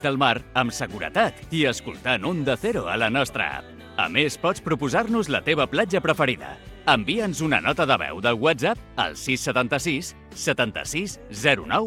del mar amb seguretat i escoltant Onda Cero a la nostra app. A més, pots proposar-nos la teva platja preferida. Envia'ns una nota de veu del WhatsApp al 676 76 09